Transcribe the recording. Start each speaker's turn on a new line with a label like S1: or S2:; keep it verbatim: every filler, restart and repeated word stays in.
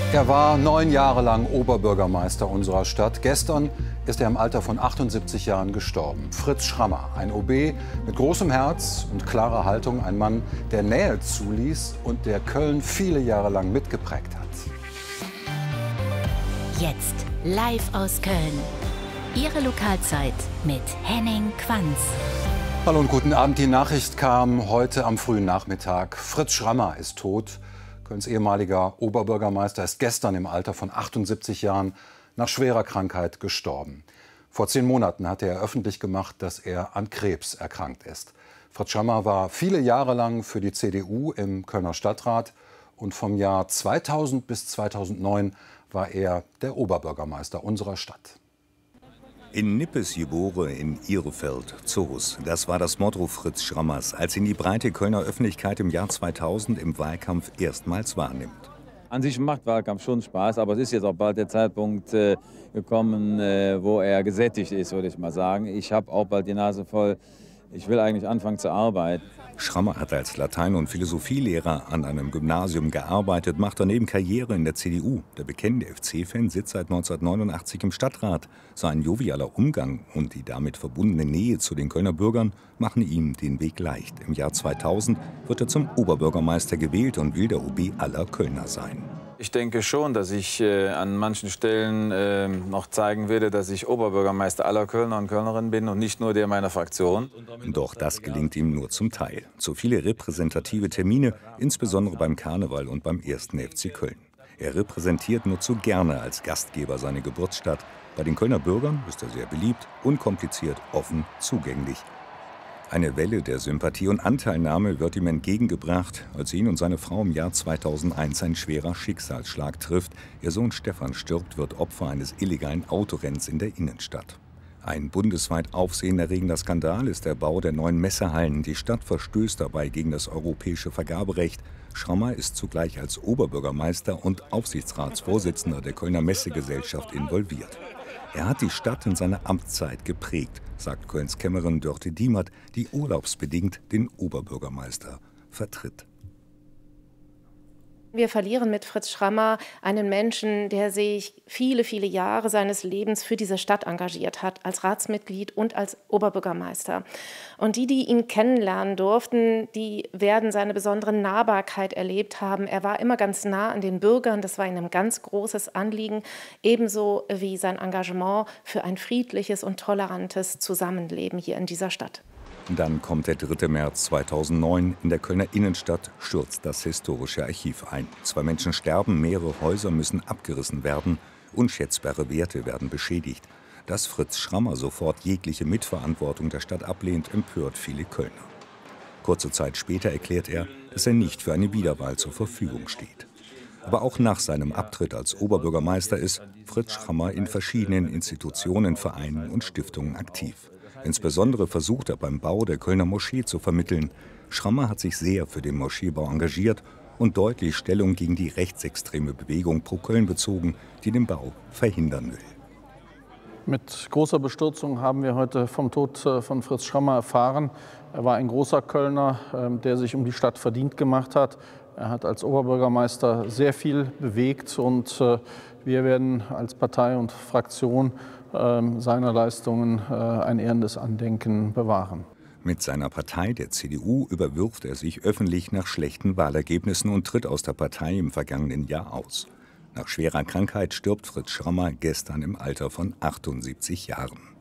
S1: Er war neun Jahre lang Oberbürgermeister unserer Stadt. Gestern ist er im Alter von achtundsiebzig Jahren gestorben. Fritz Schrammer, ein O B mit großem Herz und klarer Haltung, ein Mann, der Nähe zuließ und der Köln viele Jahre lang mitgeprägt hat.
S2: Jetzt live aus Köln. Ihre Lokalzeit mit Henning Quanz.
S1: Hallo und guten Abend. Die Nachricht kam heute am frühen Nachmittag. Fritz Schrammer ist tot. Kölns ehemaliger Oberbürgermeister ist gestern im Alter von achtundsiebzig Jahren nach schwerer Krankheit gestorben. Vor zehn Monaten hatte er öffentlich gemacht, dass er an Krebs erkrankt ist. Fritz Schrammer war viele Jahre lang für die C D U im Kölner Stadtrat und vom Jahr zweitausend bis zweitausendneun war er der Oberbürgermeister unserer Stadt.
S3: In Nippes geboren, in Ihrefeld, Zoos. Das war das Motto Fritz Schrammers, als ihn die breite Kölner Öffentlichkeit im Jahr zweitausend im Wahlkampf erstmals wahrnimmt.
S4: An sich macht Wahlkampf schon Spaß, aber es ist jetzt auch bald der Zeitpunkt äh, gekommen, äh, wo er gesättigt ist, würde ich mal sagen. Ich habe auch bald die Nase voll. Ich will eigentlich anfangen zu arbeiten.
S3: Schrammer hat als Latein- und Philosophielehrer an einem Gymnasium gearbeitet, macht daneben Karriere in der C D U. Der bekennende F C-Fan sitzt seit neunzehnhundertneunundachtzig im Stadtrat. Sein jovialer Umgang und die damit verbundene Nähe zu den Kölner Bürgern machen ihm den Weg leicht. Im Jahr zweitausend wird er zum Oberbürgermeister gewählt und will der O B aller Kölner sein.
S4: Ich denke schon, dass ich äh, an manchen Stellen äh, noch zeigen werde, dass ich Oberbürgermeister aller Kölner und Kölnerinnen bin und nicht nur der meiner Fraktion.
S3: Doch das gelingt ihm nur zum Teil. Zu viele repräsentative Termine, insbesondere beim Karneval und beim ersten F C Köln. Er repräsentiert nur zu gerne als Gastgeber seine Geburtsstadt. Bei den Kölner Bürgern ist er sehr beliebt, unkompliziert, offen, zugänglich. Eine Welle der Sympathie und Anteilnahme wird ihm entgegengebracht, als ihn und seine Frau im Jahr zweitausendeins ein schwerer Schicksalsschlag trifft. Ihr Sohn Stefan stirbt, wird Opfer eines illegalen Autorenns in der Innenstadt. Ein bundesweit aufsehenerregender Skandal ist der Bau der neuen Messehallen. Die Stadt verstößt dabei gegen das europäische Vergaberecht. Schrammer ist zugleich als Oberbürgermeister und Aufsichtsratsvorsitzender der Kölner Messegesellschaft involviert. Er hat die Stadt in seiner Amtszeit geprägt, sagt Kölns Kämmerin Dörte Diemert, die urlaubsbedingt den Oberbürgermeister vertritt.
S5: Wir verlieren mit Fritz Schrammer einen Menschen, der sich viele, viele Jahre seines Lebens für diese Stadt engagiert hat, als Ratsmitglied und als Oberbürgermeister. Und die, die ihn kennenlernen durften, die werden seine besondere Nahbarkeit erlebt haben. Er war immer ganz nah an den Bürgern, das war ihm ein ganz großes Anliegen, ebenso wie sein Engagement für ein friedliches und tolerantes Zusammenleben hier in dieser Stadt.
S3: Dann kommt der dritte März zweitausendneun. In der Kölner Innenstadt stürzt das historische Archiv ein. Zwei Menschen sterben, mehrere Häuser müssen abgerissen werden. Unschätzbare Werte werden beschädigt. Dass Fritz Schrammer sofort jegliche Mitverantwortung der Stadt ablehnt, empört viele Kölner. Kurze Zeit später erklärt er, dass er nicht für eine Wiederwahl zur Verfügung steht. Aber auch nach seinem Abtritt als Oberbürgermeister ist Fritz Schrammer in verschiedenen Institutionen, Vereinen und Stiftungen aktiv. Insbesondere versucht er beim Bau der Kölner Moschee zu vermitteln. Schrammer hat sich sehr für den Moscheebau engagiert und deutlich Stellung gegen die rechtsextreme Bewegung Pro Köln bezogen, die den Bau verhindern will.
S6: Mit großer Bestürzung haben wir heute vom Tod von Fritz Schrammer erfahren. Er war ein großer Kölner, der sich um die Stadt verdient gemacht hat. Er hat als Oberbürgermeister sehr viel bewegt und wir werden als Partei und Fraktion seiner Leistungen ein ehrendes Andenken bewahren.
S3: Mit seiner Partei, der C D U, überwirft er sich öffentlich nach schlechten Wahlergebnissen und tritt aus der Partei im vergangenen Jahr aus. Nach schwerer Krankheit stirbt Fritz Schrammer gestern im Alter von achtundsiebzig Jahren.